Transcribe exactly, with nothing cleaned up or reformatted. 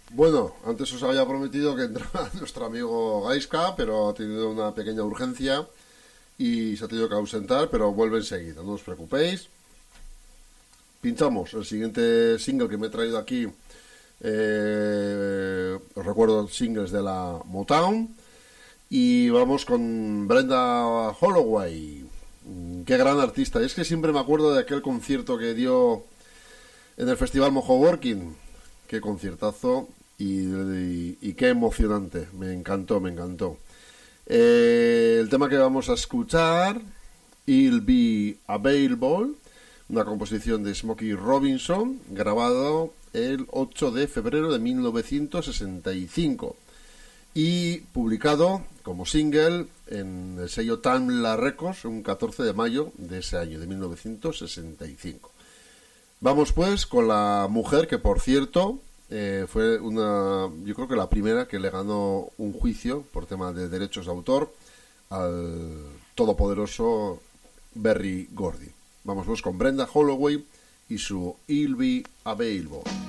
Bueno, antes os había prometido que entraba nuestro amigo Gaiska, pero ha tenido una pequeña urgencia y se ha tenido que ausentar, pero vuelve enseguida, no os preocupéis. Pinchamos el siguiente single que me he traído aquí. Eh, os recuerdo singles de la Motown. Y vamos con Brenda Holloway. Qué gran artista. Y es que siempre me acuerdo de aquel concierto que dio en el Festival Mojo Working. Qué conciertazo y, y, y qué emocionante. Me encantó, me encantó. Eh, el tema que vamos a escuchar, I'll Be Available, una composición de Smokey Robinson, grabado el ocho de febrero de mil novecientos sesenta y cinco y publicado como single en el sello Tamla Records un catorce de mayo de ese año, de mil novecientos sesenta y cinco. Vamos pues con la mujer que, por cierto, eh, fue una, yo creo que la primera que le ganó un juicio por tema de derechos de autor al todopoderoso Berry Gordy. Vamos pues con Brenda Holloway y su I'll Be Available.